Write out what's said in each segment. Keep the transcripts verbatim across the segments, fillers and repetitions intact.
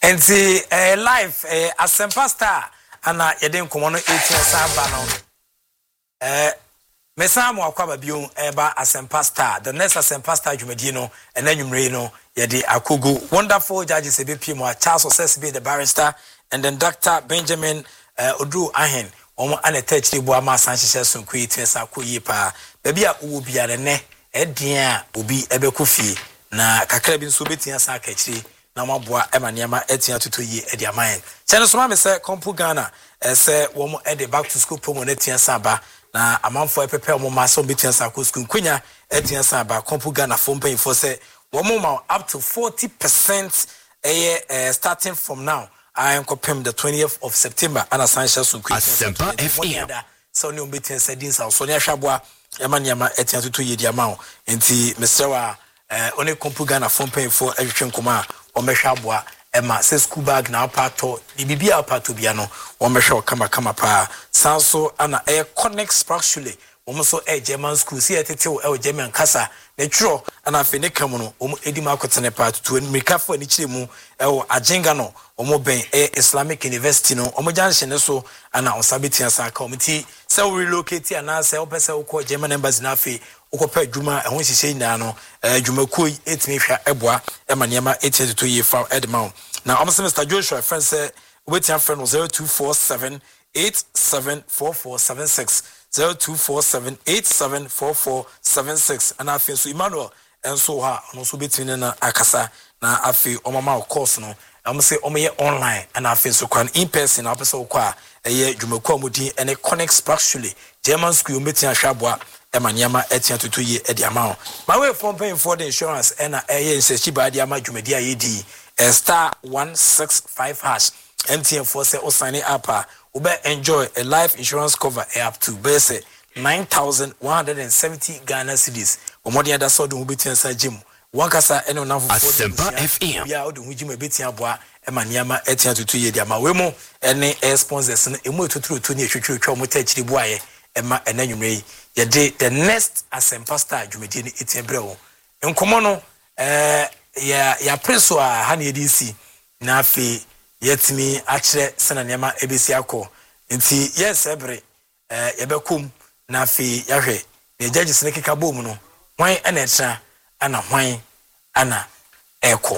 Enti eh, live eh, Asempa Star ana yede nkomo no eighteen samba no eh mesamu akwaba bion eba Asempa Star the next Asempa Star dwumadi no enanwumre no yede akogu wonderful judges ebepie mu Charles Osesibe the barrister and then Doctor Benjamin uh, Odru Ahen omo anetachiri bu ama sanhyehyɛ sonko eighteen sa koyi pa baby a wo biare ne edian obi ebekofie na kakra bi nso betia sa akachiri na maboa emaniama etia tutu yi edi aman chene so ma me se kompu Ghana se wo mo edi back to school promo na tia sa ba na amanfo epepe mo ma so betia sa ko school kunya etia sa ba kompu Ghana fo mpanyim fo se wo mo ma up to forty percent eh, uh, starting from now I am compem the twentieth of September and assange so quick Asempa F M so ni ombetia se din sa so ni ahwabua emaniama etia tutu yi edi aman enti Mister wa eh one kompu Ghana fo mpanyim fo ehwehwe nkoma omehwabua ema se school bag na apato ni bibia apato bia no omehwe kama kama pa sanso ana e connect spiritually omso e German school si etete o German kasa na twro ana afi ne kam no om edim akotene pa tutu mirikafo ani kire mu e o ajenga no omo ben e Islamic University no omo janhye ne so ana onsabetia sa ka omti se o relocate ana se o pese o ko German embassy na afi okopa adwuma ehon hyehyɛ nyina no adwuma koi etimi hwa eboa ema niema etie to ye fa edma na omse Mister Joshua friend say wetin friend no zero two four seven eight seven four four seven six zero two four seven eight seven four four seven six and afi so Emmanuel enso ha no so between na akasa na afi omama course no omse omye online and afi so kwan in person na pese okwa eye dwumaku amodi ene connect spiritually German school meeting ahwaboa emaniama etia tutu ye edi amount my way from paying for the insurance and eye nsechi ba di ama dwumadi ayedi star one six five hash M T N for say o sign up we be enjoy a life insurance cover up to base nine thousand one hundred seventy Ghana cedis omodi ada so do be tin sa gym one kasa eno na for Asempa F M ya o do hu gym betia boa emaniama etia tutu ye di ama we mo ene sponsors no emu tuturu to ne hwehwehwe mo ta chiri boaye ema enanwumre ye de the next Asempa Star dwumadi ni etiembre wo nkomo no eh ya ya preso a ha na edisi na afi yetimi akire sena niema ebesi akọ nti yes ebre eh yebekum na afi yahwe ne judges ne keka bom no hwan ana etra ana hwan ana eko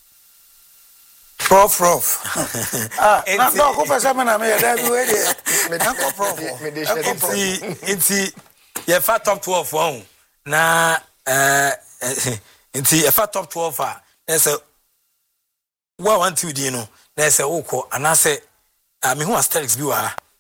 prof prof ah na no ko pesa me na me da bi we de me dan ko prof me de share nti nti ye fa top twelve won na eh nti ye fa top twelve a na say wa one two di no na say woko anase ah me hu asterix bi wa